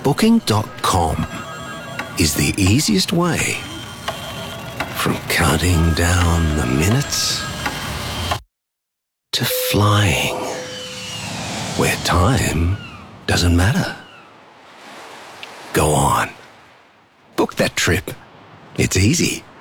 Booking.com is the easiest way. From counting down the minutes to flying where time doesn't matter. Go on. Book that trip. It's easy.